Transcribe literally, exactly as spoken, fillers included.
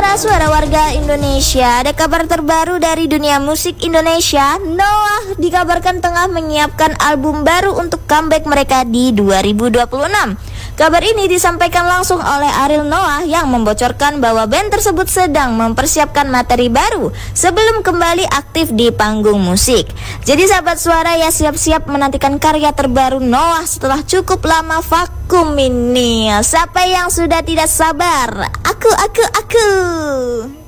Sobat Suara Warga Indonesia, ada kabar terbaru dari dunia musik Indonesia. Noah dikabarkan tengah menyiapkan album baru untuk comeback mereka di dua ribu dua puluh enam. Kabar ini disampaikan langsung oleh Ariel Noah yang membocorkan bahwa band tersebut sedang mempersiapkan materi baru sebelum kembali aktif di panggung musik. Jadi sahabat suara ya, siap-siap menantikan karya terbaru Noah setelah cukup lama vakum ini. Siapa yang sudah tidak sabar? Aku, aku, aku.